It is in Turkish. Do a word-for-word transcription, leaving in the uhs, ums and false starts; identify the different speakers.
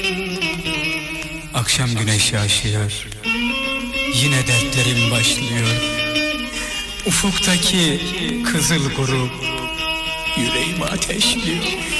Speaker 1: Akşam güneşi aşıyor, yine dertlerim başlıyor. Ufuktaki kızıl grup yüreğimi ateşliyor.